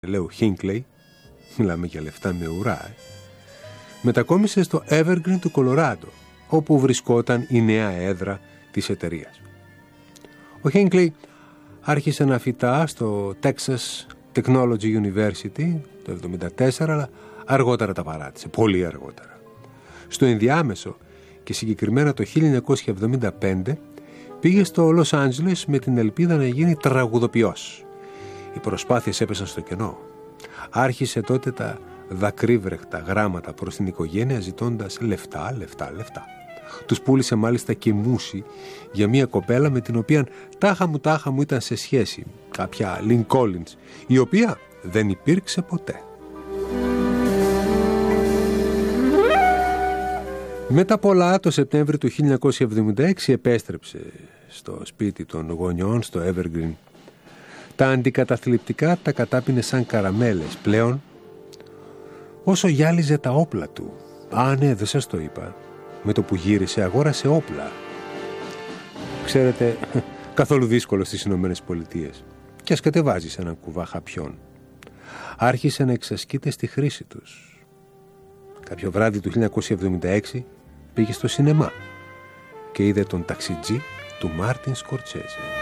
Λέω Χίνκλεϊ, μιλάμε για λεφτά με ουρά, μετακόμισε στο Evergreen του Κολοράντο, όπου βρισκόταν η νέα έδρα της εταιρείας. Ο Χίνκλεϊ άρχισε να φοιτά στο Texas Technology University το 1974, αλλά αργότερα τα παράτησε, πολύ αργότερα. Στο ενδιάμεσο και συγκεκριμένα το 1975 πήγε στο Λος Άντζελες με την ελπίδα να γίνει τραγουδοποιός. Οι προσπάθειες έπεσαν στο κενό. Άρχισε τότε τα δακρύβρεχτα γράμματα προς την οικογένεια ζητώντας λεφτά. Τους πούλησε μάλιστα και μουσι για μια κοπέλα με την οποία τάχα μου ήταν σε σχέση, κάποια Lynn Collins, η οποία δεν υπήρξε ποτέ. Μετά πολλά, το Σεπτέμβριο του 1976 επέστρεψε στο σπίτι των γονιών στο Evergreen. Τα αντικαταθλιπτικά τα κατάπινε σαν καραμέλες πλέον, όσο γυάλιζε τα όπλα του. Α, ναι, δεν σας το είπα. Με το που γύρισε αγόρασε όπλα. Ξέρετε, καθόλου δύσκολο στις Ηνωμένες Πολιτείες. Και ας κατεβάζεις έναν κουβά χαπιών. Άρχισε να εξασκείται στη χρήση τους. Κάποιο βράδυ του 1976 πήγε στο σινεμά και είδε τον ταξιτζή του Μάρτιν Σκορτσέζε.